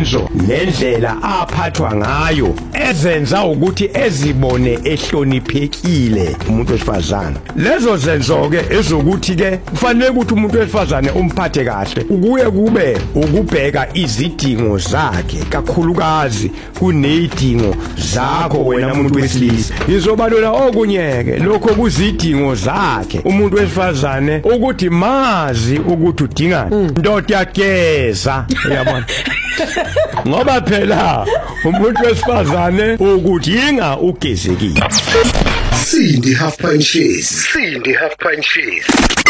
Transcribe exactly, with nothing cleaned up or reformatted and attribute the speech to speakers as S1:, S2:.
S1: izenzo nendlela aphathwa ngayo ezenza ukuthi ezibone ehloniphekile umuntu wesifazane. Lezo zenzo ke ezokuthi ke kufanele ukuthi umuntu wesifazane umphathe kahle ukuye kube ukubheka izidingo zakhe kakhulukazi kunezidingo zakho wena umuntu wesilisa. Ngizobalola okunyeke lokho kuzidingo zakhe umuntu wesifazane ukuthi mazi ukuthi udingani. Ndoda yageza uyabona ngoba phela umuntu wesifazane ukudinga ugezekile.
S2: Sindi half pint cheese. Sindi half pint cheese.